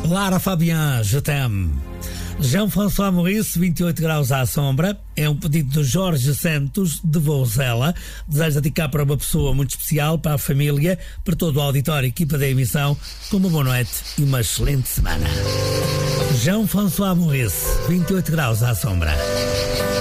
Lara Fabian, je t'aime. Jean-François Maurice, 28 graus à sombra. É um pedido de Jorge Santos, de Vouzela. Deseja dedicar para uma pessoa muito especial, para a família, para todo o auditório e equipa da emissão, com uma boa noite e uma excelente semana. Jean-François Maurice, 28 graus à sombra.